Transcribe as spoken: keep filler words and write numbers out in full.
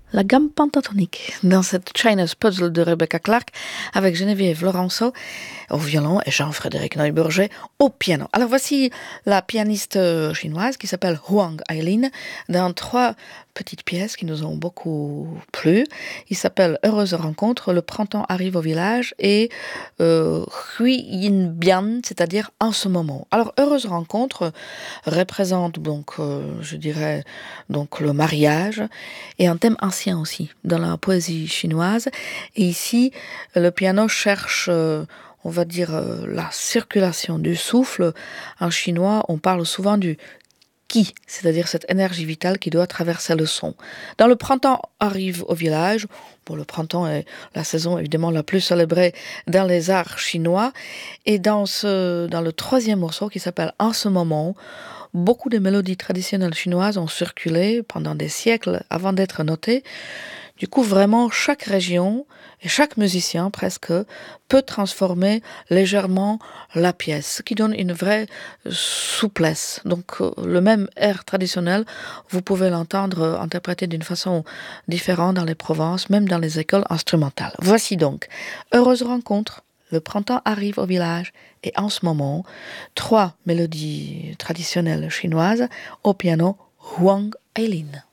La gamme pentatonique dans cette China's Puzzle de Rebecca Clark avec Geneviève Laurenceau au violon et Jean-Frédéric Neuburger au piano. Alors voici la pianiste chinoise qui s'appelle Huang Aileen dans trois petites pièces qui nous ont beaucoup plu. Il s'appelle Heureuse rencontre, Le printemps arrive au village et euh, Hui Yin Bian, c'est-à-dire en ce moment. Alors Heureuse rencontre représente donc, euh, je dirais, donc le mariage et un thème ancien aussi dans la poésie chinoise. Et ici, le piano cherche, euh, on va dire, euh, la circulation du souffle. En chinois, on parle souvent du qi, c'est-à-dire cette énergie vitale qui doit traverser le son. Dans Le printemps arrive au village, bon, le printemps est la saison évidemment la plus célébrée dans les arts chinois, et dans, ce, dans le troisième morceau qui s'appelle En ce moment, beaucoup de mélodies traditionnelles chinoises ont circulé pendant des siècles avant d'être notées. Du coup, vraiment, chaque région et chaque musicien, presque, peut transformer légèrement la pièce, ce qui donne une vraie souplesse. Donc, le même air traditionnel, vous pouvez l'entendre interprété d'une façon différente dans les provinces, même dans les écoles instrumentales. Voici donc Heureuse rencontre, Le printemps arrive au village et En ce moment, trois mélodies traditionnelles chinoises au piano Huang Aileen.